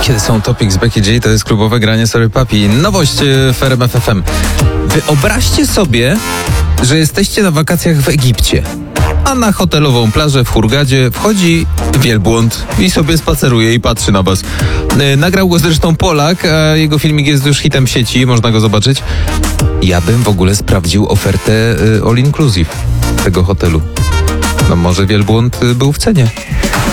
Kiedy są Topic z Becky G, to jest klubowe granie Sorry Papi. Nowość w RMF FM. Wyobraźcie sobie, że jesteście na wakacjach w Egipcie, a na hotelową plażę w Hurgadzie wchodzi wielbłąd i sobie spaceruje i patrzy na was. Nagrał go zresztą Polak, a jego filmik jest już hitem w sieci, można go zobaczyć. Ja bym w ogóle sprawdził ofertę all inclusive tego hotelu. No może wielbłąd był w cenie.